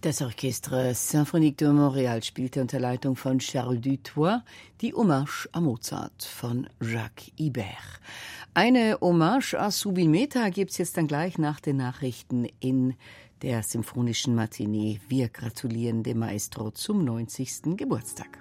Das Orchestre Symphonique de Montréal spielte unter Leitung von Charles Dutoit die Hommage à Mozart von Jacques Ibert. Eine Hommage à Subimeta gibt's jetzt dann gleich nach den Nachrichten in der Symphonischen Matinee. Wir gratulieren dem Maestro zum 90. Geburtstag.